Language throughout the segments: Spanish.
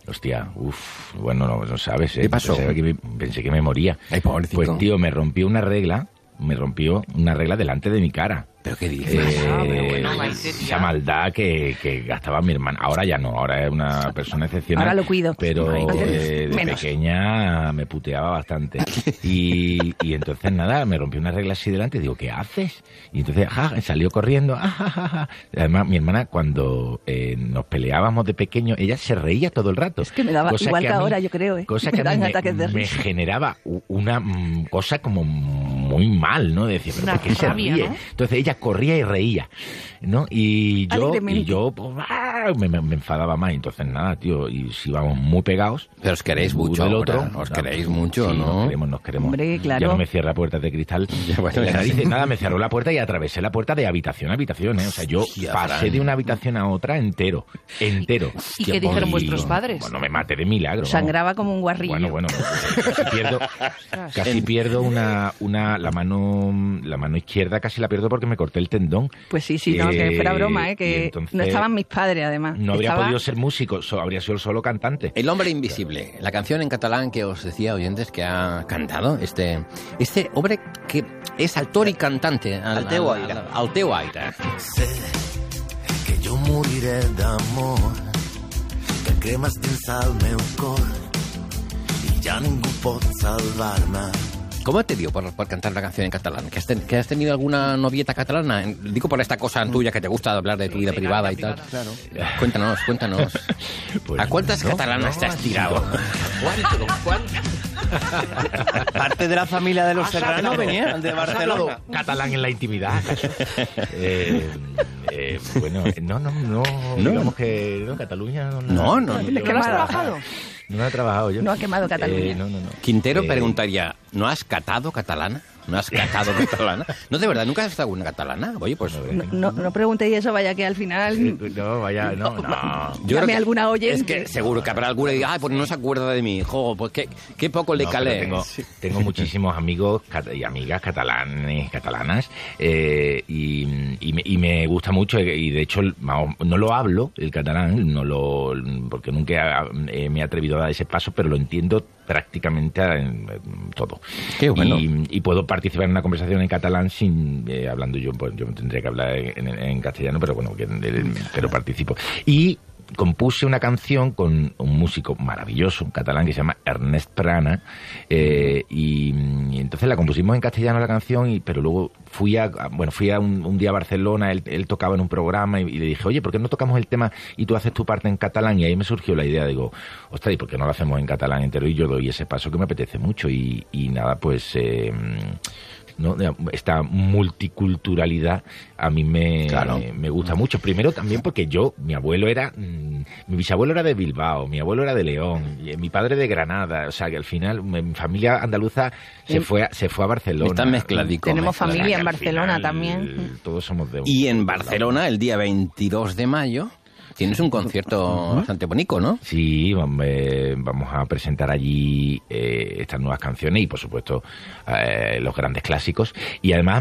Hostia, bueno, no sabes, ¿eh? ¿Qué pasó? Pensé que me moría. Ay, pobrecito. Pues, tío, me rompió una regla delante de mi cara. ¿Pero qué dices? Esa maldad que gastaba mi hermana. Ahora ya no, ahora es una persona excepcional. Ahora lo cuido. Pero de menos. pequeña me puteaba bastante. Y entonces nada, me rompió una regla así delante y digo, ¿qué haces? Y entonces salió corriendo. Además, mi hermana, cuando nos peleábamos de pequeño, ella se reía todo el rato. Es que me daba igual que ahora, yo creo. Cosa que me generaba una cosa como muy mal, ¿no? Decía, ¿pero por qué se ríe? ¿No? Entonces ella corría y reía, ¿no? Y yo pues, me enfadaba más. Entonces nada, tío, y si íbamos muy pegados. Pero os queréis mucho del ahora, otro. os queréis mucho, sí, ¿no? Nos queremos. Hombre, claro. Ya no me cierra puertas de cristal. Nada, me cerró la puerta y atravesé la puerta de habitación a habitación, ¿eh? O sea, yo pasé de una habitación a otra entero. ¿Y qué dijeron vuestros padres? Bueno, me maté de milagro. Sangraba como un guarrillo. Bueno, casi pierdo la mano izquierda, casi la pierdo porque me corté el tendón. Pues sí, no, que fuera broma, que entonces, no estaban mis padres, además. No habría podido ser músico, habría sido solo cantante. El hombre invisible, la canción en catalán que os decía, oyentes, que ha cantado este hombre que es actor y cantante. Al teu aire. Sé que jo moriré d'amor, que cremes dins el meu cor i ja ningú pot salvar-me. ¿Cómo te dio por cantar la canción en catalán? ¿Que has tenido alguna novieta catalana? Digo por esta cosa tuya que te gusta hablar de tu vida privada y tal. Claro. Cuéntanos. Pues ¿A cuántas catalanas te has tirado? ¿Cuántas? Parte de la familia de los Serrano venía de Barcelona. Catalán en la intimidad. Bueno, no. Digamos que no, Cataluña No. ¿Es que no has trabajado? No he trabajado yo. No ha quemado Cataluña. No. Quintero preguntaría, ¿no has catado catalana? ¿No has catado catalana? No, de verdad, ¿nunca has estado una catalana? Oye, pues... No preguntéis eso, vaya que al final... No. Llame alguna oyente. Es que seguro que habrá alguna y diga, pues no se acuerda de mí. Jo, pues qué poco le calé. Tengo muchísimos amigos y amigas catalanas, y me gusta mucho, y de hecho no lo hablo, el catalán, porque nunca me he atrevido a dar ese paso, pero lo entiendo prácticamente todo. Qué bueno. Y puedo participar en una conversación en catalán sin hablando yo, pues yo tendría que hablar en castellano, pero bueno, pero participo. Y compuse una canción con un músico maravilloso, un catalán, que se llama Ernest Prana, y entonces la compusimos en castellano la canción, pero luego fui a un día a Barcelona, él tocaba en un programa y le dije, oye, ¿por qué no tocamos el tema y tú haces tu parte en catalán? Y ahí me surgió la idea, digo, ostras, ¿y por qué no lo hacemos en catalán entero? Y yo doy ese paso que me apetece mucho y nada, pues... ¿no? Esta multiculturalidad a mí me gusta mucho. Primero también porque mi bisabuelo era de Bilbao, mi abuelo era de León, y mi padre de Granada, o sea que al final mi familia andaluza se fue a Barcelona. Está mezcladico. Tenemos familia en Barcelona también. Todos somos de... Y en Barcelona, el día 22 de mayo... Tienes un concierto bastante bonito, ¿no? Sí, vamos a presentar allí estas nuevas canciones y, por supuesto, los grandes clásicos. Y además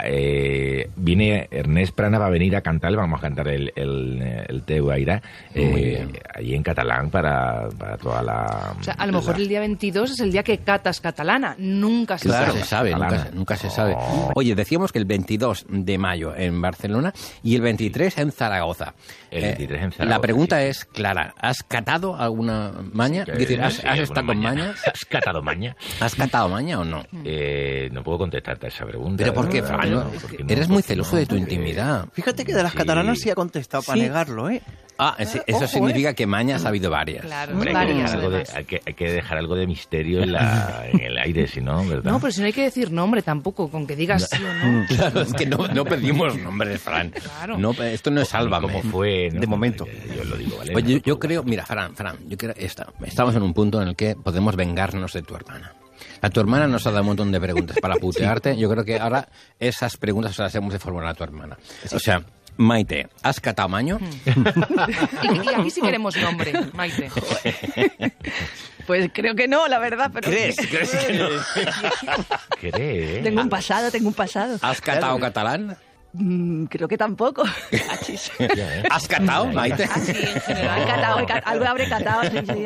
viene Ernest Prana, va a venir a cantar, vamos a cantar el Teu aire allí en catalán para toda la... O sea, a lo mejor el día 22 es el día que catas catalana. Nunca se sabe. Nunca se sabe. Oye, decíamos que el 22 de mayo en Barcelona y el 23 en Zaragoza. El 23 en Zaragoza. La pregunta es clara. ¿Has catado alguna maña? Es decir, ¿has estado con mañas? ¿Has catado maña? ¿Has catado maña o no? No puedo contestarte a esa pregunta. ¿Pero por qué, Fran? Eres muy celoso de tu intimidad. Fíjate que de las catalanas sí ha contestado para negarlo, ¿eh? Eso significa que mañas ha habido varias. Claro, hombre, hay que dejar algo de misterio en el aire, si no, ¿verdad? No, pero si no hay que decir nombre tampoco, con que digas sí o no. Claro, es que no pedimos nombres, Fran. Claro. No, esto no es Sálvame. ¿Cómo fue? De momento. Yo lo digo, ¿vale? Pues yo creo, mira, Fran, yo creo estamos en un punto en el que podemos vengarnos de tu hermana. A tu hermana nos ha dado un montón de preguntas para putearte. Yo creo que ahora esas preguntas se las hemos de formular a tu hermana. O sea... Maite, ¿has catado maño? Y aquí sí queremos nombre, Maite. Pues creo que no, la verdad, pero... ¿Crees que no? ¿Crees? Tengo un pasado. ¿Has catado catalán? Creo que tampoco. ¿Has catado, Maite? Así, en general. Algo habré catado, sí.